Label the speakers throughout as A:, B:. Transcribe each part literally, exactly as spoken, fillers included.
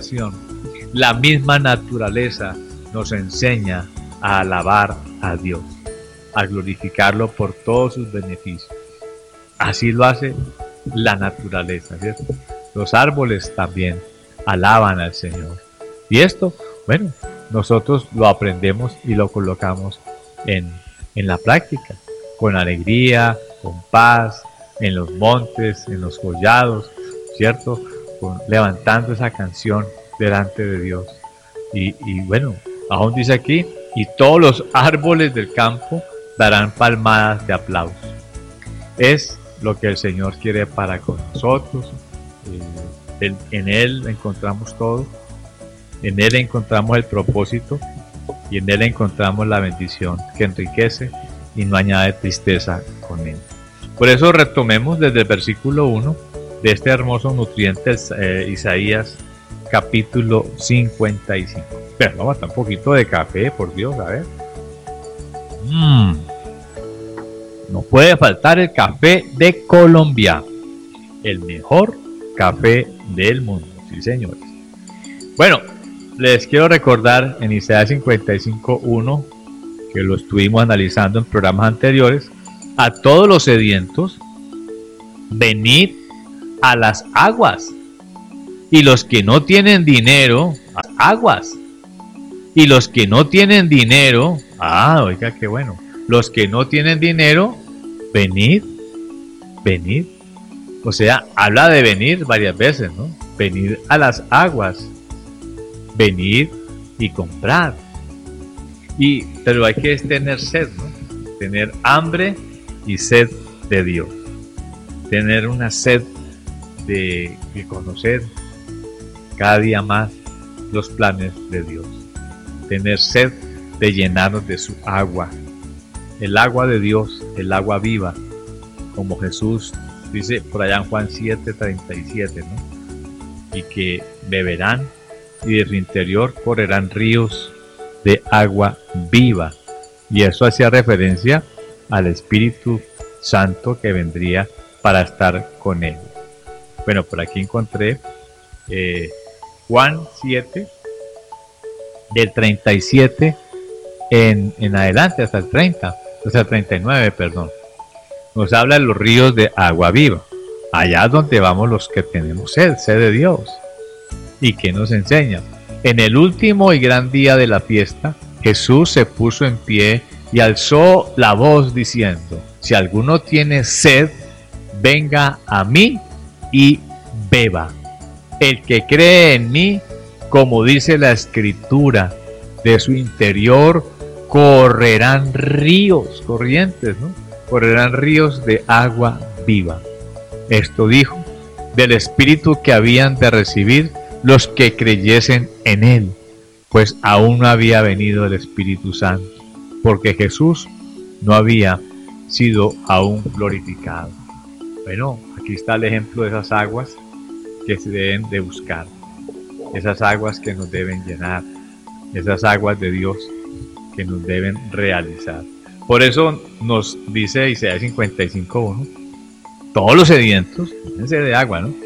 A: creación, la misma naturaleza nos enseña a alabar a Dios, a glorificarlo por todos sus beneficios. Así lo hace la naturaleza, ¿cierto? Los árboles también alaban al Señor. Y esto, bueno, nosotros lo aprendemos y lo colocamos en, en la práctica, con alegría, con paz, en los montes, en los collados, ¿cierto? Con, levantando esa canción delante de Dios. Y, y bueno, aún dice aquí, y todos los árboles del campo darán palmadas de aplauso. Es lo que el Señor quiere para con nosotros. Eh, en, en Él encontramos todo, en Él encontramos el propósito y en Él encontramos la bendición que enriquece y no añade tristeza con Él. Por eso retomemos desde el versículo uno de este hermoso nutriente, eh, Isaías capítulo cincuenta y cinco. Pero vamos a dar un poquito de café, por Dios, a ver. Mmm. No puede faltar el café de Colombia, el mejor café del mundo, sí señores. Bueno, les quiero recordar en Isaías cincuenta y cinco uno, que lo estuvimos analizando en programas anteriores, a todos los sedientos, venid a las aguas, y los que no tienen dinero, a aguas, y los que no tienen dinero, ah, oiga, qué bueno, los que no tienen dinero, venid, venid. O sea, habla de venir varias veces, ¿no? Venid a las aguas, venid y comprar. Y, pero hay que tener sed, ¿no? Tener hambre y sed de Dios. Tener una sed de, de conocer cada día más los planes de Dios. Tener sed de llenarnos de su agua. El agua de Dios, el agua viva, como Jesús dice por allá en Juan siete treinta y siete, ¿no? Y que beberán y de su interior correrán ríos de agua viva. Y eso hacía referencia al Espíritu Santo que vendría para estar con él. Bueno, por aquí encontré eh, Juan siete, del treinta y siete en, en adelante hasta el treinta. O sea, treinta y nueve, perdón. Nos habla de los ríos de agua viva. Allá donde vamos los que tenemos sed, sed de Dios. ¿Y qué nos enseña? En el último y gran día de la fiesta, Jesús se puso en pie y alzó la voz diciendo: si alguno tiene sed, venga a mí y beba. El que cree en mí, como dice la Escritura, de su interior correrán ríos, corrientes, ¿no? Correrán ríos de agua viva. Esto dijo del Espíritu que habían de recibir los que creyesen en Él, pues aún no había venido el Espíritu Santo, porque Jesús no había sido aún glorificado. Bueno, aquí está el ejemplo de esas aguas que se deben de buscar, esas aguas que nos deben llenar, esas aguas de Dios que nos deben realizar. Por eso nos dice Isaías cincuenta y cinco uno, todos los sedientos, fíjense de agua, ¿no?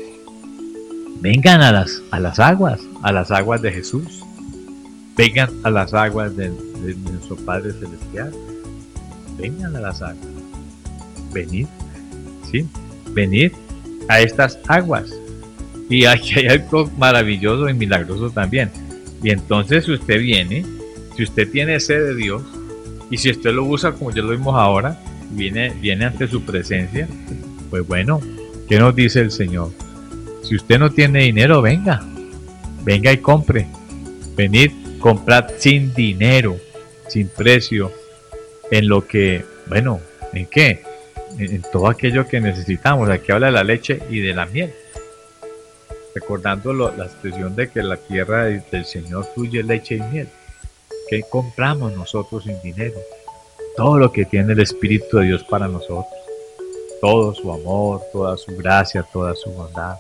A: Vengan a las, a las aguas, a las aguas de Jesús. Vengan a las aguas de, de, de nuestro Padre Celestial. Vengan a las aguas. Venid, ¿sí? Venid a estas aguas. Y aquí hay algo maravilloso y milagroso también. Y entonces si usted viene, si usted tiene sed de Dios, y si usted lo usa como ya lo vimos ahora, viene, viene ante su presencia, pues bueno, ¿qué nos dice el Señor? Si usted no tiene dinero, venga, venga y compre. Venid, comprad sin dinero, sin precio, en lo que, bueno, ¿en qué? En, en todo aquello que necesitamos. Aquí habla de la leche y de la miel. Recordando lo, la expresión de que la tierra del Señor fluye leche y miel. ¿Qué compramos nosotros sin dinero? Todo lo que tiene el Espíritu de Dios para nosotros. Todo su amor, toda su gracia, toda su bondad.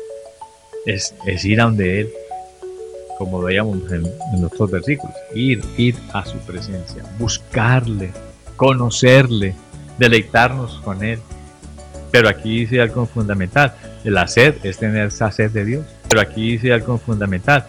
A: Es, es ir a donde Él, como veíamos en, en otros versículos. Ir, ir a su presencia. Buscarle, conocerle, deleitarnos con Él. Pero aquí dice algo fundamental. La sed es tener esa sed de Dios. Pero aquí dice algo fundamental.